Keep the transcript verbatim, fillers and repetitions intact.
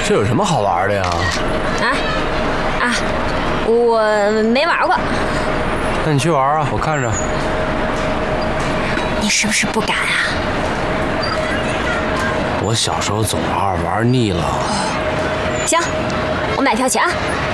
这有什么好玩的呀？ 啊啊，我没玩过。 那你去玩啊，我看着。 你是不是不敢啊？ 我小时候总玩，玩腻了。 行，我买票去啊。